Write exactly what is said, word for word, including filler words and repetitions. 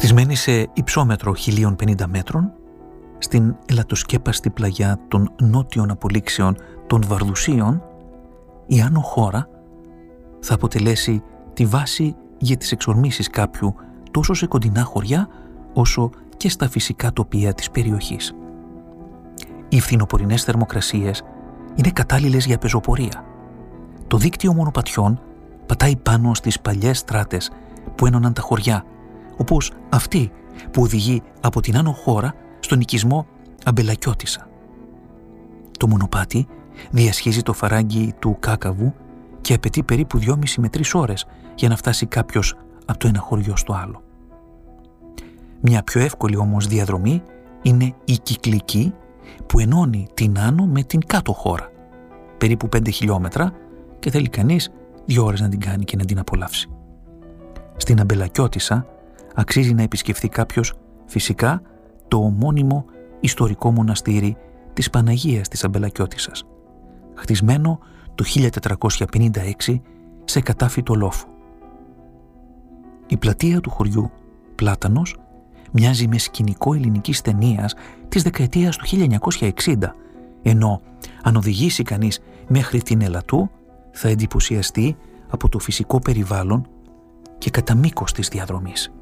Χτισμένη σε υψόμετρο χίλια πενήντα μέτρων, στην ελατοσκέπαστη πλαγιά των νότιων απολύξεων των Βαρδουσίων, η Άνω Χώρα θα αποτελέσει τη βάση για τις εξορμήσεις κάποιου τόσο σε κοντινά χωριά όσο και στα φυσικά τοπία της περιοχής. Οι φθινοπορεινές θερμοκρασίες είναι κατάλληλες για πεζοπορία. Το δίκτυο μονοπατιών πατάει πάνω στις παλιές στράτες που ένωναν τα χωριά, όπως αυτή που οδηγεί από την Άνω Χώρα στον οικισμό Αμπελακιώτισσα. Το μονοπάτι διασχίζει το φαράγγι του Κάκαβου και απαιτεί περίπου δυόμιση με τρεις ώρες για να φτάσει κάποιος από το ένα χωριό στο άλλο. Μια πιο εύκολη όμως διαδρομή είναι η Κυκλική, που ενώνει την Άνω με την Κάτω Χώρα, περίπου πέντε χιλιόμετρα, και θέλει κανείς δύο ώρες να την κάνει και να την απολαύσει. Στην Αμπελακιώτισσα αξίζει να επισκεφθεί κάποιος φυσικά το ομώνυμο ιστορικό μοναστήρι της Παναγίας της Αμπελακιώτισσας, χτισμένο το χίλια τετρακόσια πενήντα έξι σε κατάφυτο λόφο. Η πλατεία του χωριού Πλάτανος μοιάζει με σκηνικό ελληνικής ταινίας της δεκαετίας του χίλια εννιακόσια εξήντα, ενώ αν οδηγήσει κανείς μέχρι την Ελατού θα εντυπωσιαστεί από το φυσικό περιβάλλον και κατά μήκος της διαδρομής.